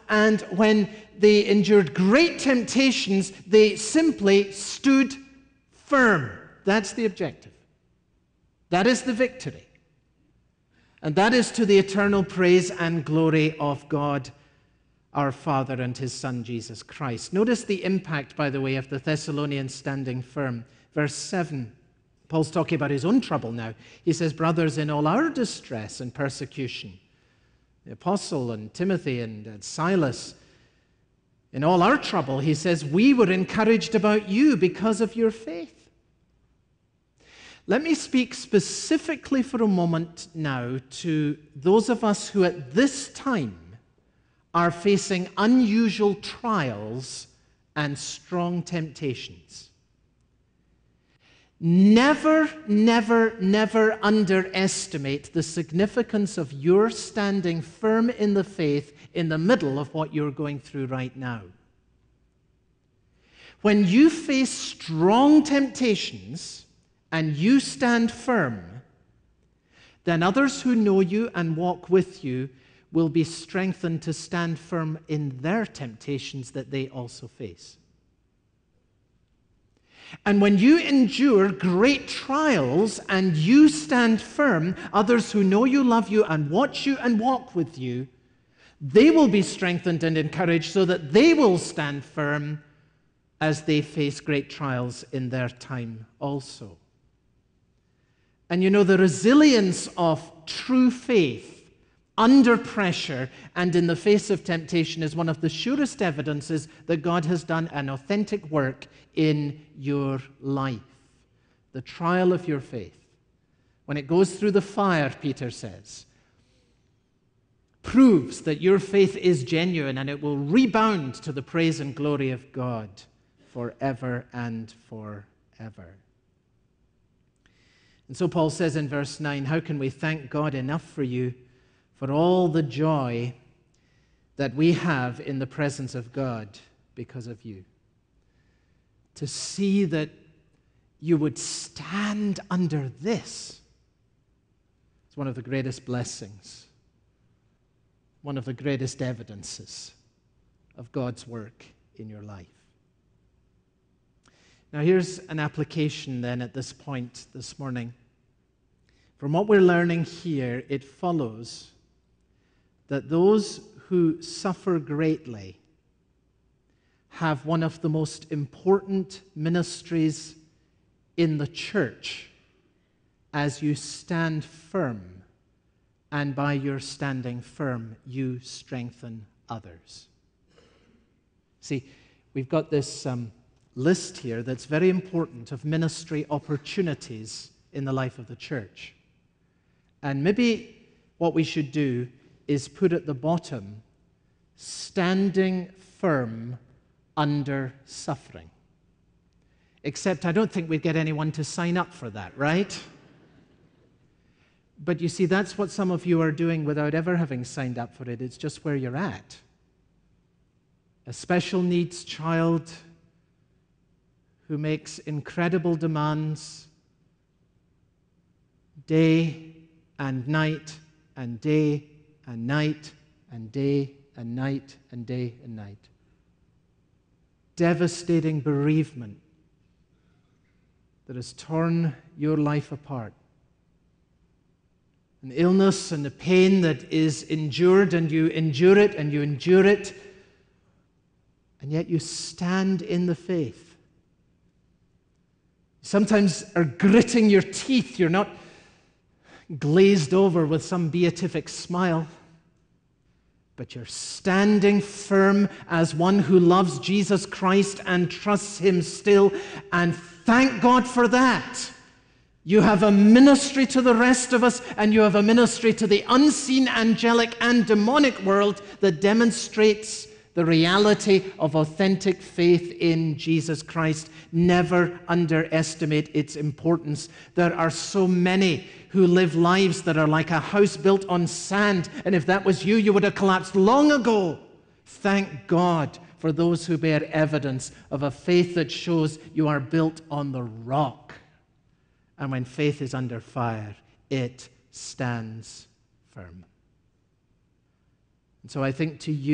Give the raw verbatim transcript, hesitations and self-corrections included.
and when they endured great temptations, they simply stood firm. That's the objective. That is the victory. And that is to the eternal praise and glory of God, our Father, and his Son, Jesus Christ. Notice the impact, by the way, of the Thessalonians standing firm. Verse seven, Paul's talking about his own trouble now. He says, brothers, in all our distress and persecution, the apostle and Timothy and, and Silas, in all our trouble, he says, we were encouraged about you because of your faith. Let me speak specifically for a moment now to those of us who at this time are facing unusual trials and strong temptations. Never, never, never underestimate the significance of your standing firm in the faith in the middle of what you're going through right now. When you face strong temptations and you stand firm, then others who know you and walk with you will be strengthened to stand firm in their temptations that they also face. And when you endure great trials and you stand firm, others who know you, love you, and watch you and walk with you, they will be strengthened and encouraged so that they will stand firm as they face great trials in their time also. And you know, the resilience of true faith under pressure and in the face of temptation is one of the surest evidences that God has done an authentic work in your life. The trial of your faith, when it goes through the fire, Peter says, proves that your faith is genuine and it will rebound to the praise and glory of God forever and forever. And so Paul says in verse nine, how can we thank God enough for you for all the joy that we have in the presence of God because of you? To see that you would stand under this is one of the greatest blessings, one of the greatest evidences of God's work in your life. Now here's an application then at this point this morning. From what we're learning here, it follows that those who suffer greatly have one of the most important ministries in the church as you stand firm, and by your standing firm, you strengthen others. See, we've got this um, list here that's very important of ministry opportunities in the life of the church. And maybe what we should do is put at the bottom, standing firm under suffering. Except I don't think we'd get anyone to sign up for that, right? But you see, that's what some of you are doing without ever having signed up for it. It's just where you're at. A special needs child who makes incredible demands day and night and day and night and day and night and day and night. Devastating bereavement that has torn your life apart. An illness and a pain that is endured, and you endure it and you endure it, and yet you stand in the faith. Sometimes are gritting your teeth. You're not glazed over with some beatific smile, but you're standing firm as one who loves Jesus Christ and trusts him still, and thank God for that. You have a ministry to the rest of us, and you have a ministry to the unseen angelic and demonic world that demonstrates the reality of authentic faith in Jesus Christ. Never underestimate its importance. There are so many who live lives that are like a house built on sand, and if that was you, you would have collapsed long ago. Thank God for those who bear evidence of a faith that shows you are built on the rock. And when faith is under fire, it stands firm. And so I think to you,